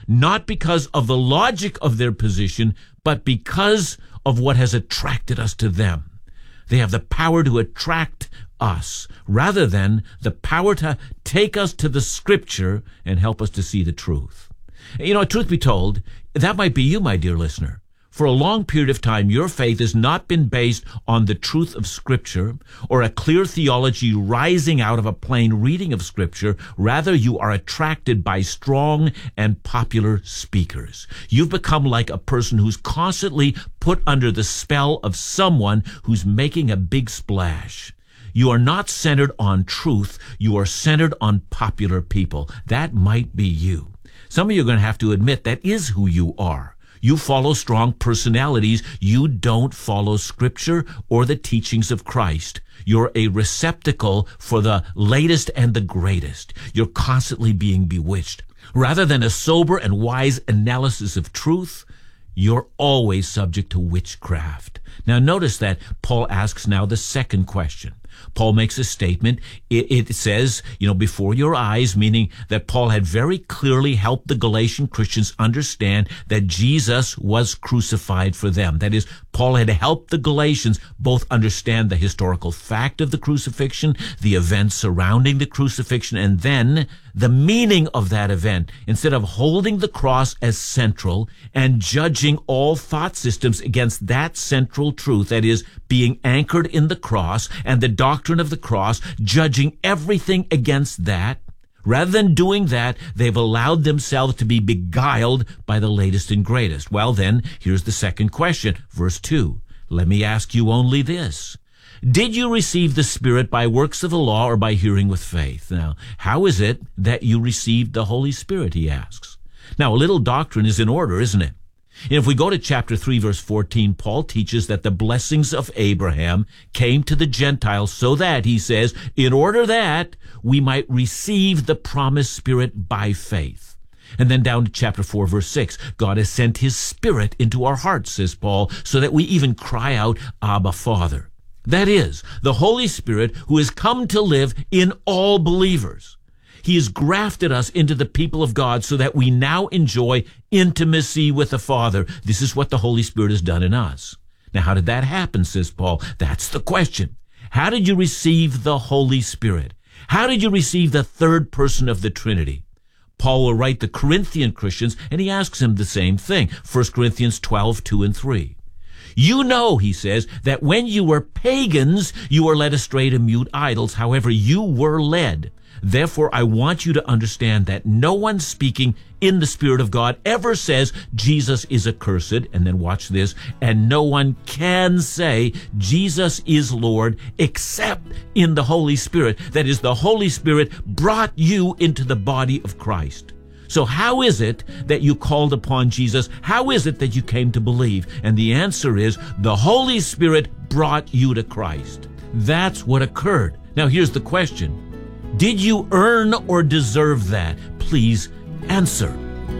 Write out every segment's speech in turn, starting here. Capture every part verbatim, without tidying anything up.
not because of the logic of their position, but because of what has attracted us to them. They have the power to attract us rather than the power to take us to the Scripture and help us to see the truth. You know, truth be told, that might be you, my dear listener. For a long period of time, your faith has not been based on the truth of Scripture or a clear theology rising out of a plain reading of Scripture. Rather, you are attracted by strong and popular speakers. You've become like a person who's constantly put under the spell of someone who's making a big splash. You are not centered on truth. You are centered on popular people. That might be you. Some of you are going to have to admit that is who you are. You follow strong personalities. You don't follow Scripture or the teachings of Christ. You're a receptacle for the latest and the greatest. You're constantly being bewitched. Rather than a sober and wise analysis of truth, you're always subject to witchcraft. Now notice that Paul asks now the second question. Paul makes a statement. It, it says, you know, before your eyes, meaning that Paul had very clearly helped the Galatian Christians understand that Jesus was crucified for them. That is, Paul had helped the Galatians both understand the historical fact of the crucifixion, the events surrounding the crucifixion, and then the meaning of that event. Instead of holding the cross as central and judging all thought systems against that central truth, that is, being anchored in the cross and the doctrine of the cross, judging everything against that, rather than doing that, they've allowed themselves to be beguiled by the latest and greatest. Well, then, here's the second question, verse two. Let me ask you only this. Did you receive the Spirit by works of the law or by hearing with faith? Now, how is it that you received the Holy Spirit, he asks. Now, a little doctrine is in order, isn't it? And if we go to chapter three, verse fourteen, Paul teaches that the blessings of Abraham came to the Gentiles so that, he says, in order that we might receive the promised Spirit by faith. And then down to chapter four, verse six, God has sent his Spirit into our hearts, says Paul, so that we even cry out, Abba, Father. That is, the Holy Spirit who has come to live in all believers. He has grafted us into the people of God so that we now enjoy intimacy with the Father. This is what the Holy Spirit has done in us. Now, how did that happen, says Paul? That's the question. How did you receive the Holy Spirit? How did you receive the third person of the Trinity? Paul will write the Corinthian Christians, and he asks them the same thing. First Corinthians twelve, two and three. You know, he says, that when you were pagans, you were led astray to mute idols. However, you were led. Therefore, I want you to understand that no one speaking in the Spirit of God ever says Jesus is accursed, and then watch this, and no one can say Jesus is Lord except in the Holy Spirit. That is, the Holy Spirit brought you into the body of Christ. So how is it that you called upon Jesus? How is it that you came to believe? And the answer is the Holy Spirit brought you to Christ. That's what occurred. Now here's the question. Did you earn or deserve that? Please answer.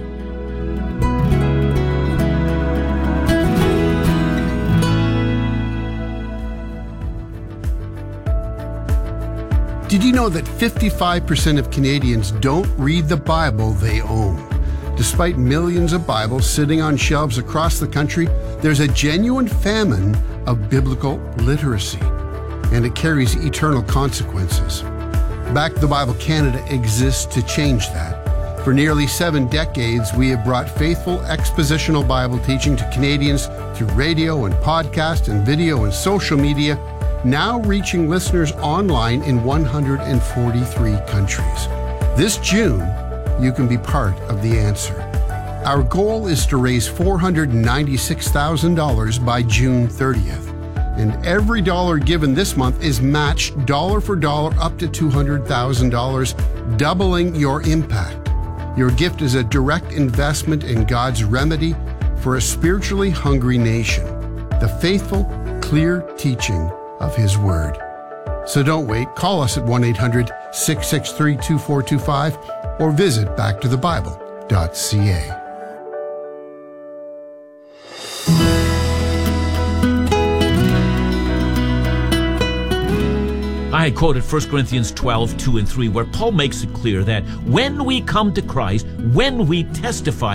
Did you know that fifty-five percent of Canadians don't read the Bible they own? Despite millions of Bibles sitting on shelves across the country, there's a genuine famine of biblical literacy, and it carries eternal consequences. Back the Bible Canada exists to change that. For nearly seven decades, we have brought faithful expositional Bible teaching to Canadians through radio and podcast and video and social media, now reaching listeners online in one hundred forty-three countries. This June, you can be part of the answer. Our goal is to raise four hundred ninety-six thousand dollars by June thirtieth. And every dollar given this month is matched dollar for dollar up to two hundred thousand dollars, doubling your impact. Your gift is a direct investment in God's remedy for a spiritually hungry nation, the faithful, clear teaching of His Word. So don't wait. Call us at one eight hundred, six six three, two four two five or visit back to the bible dot c a. I quoted First Corinthians twelve, two and three, where Paul makes it clear that when we come to Christ, when we testify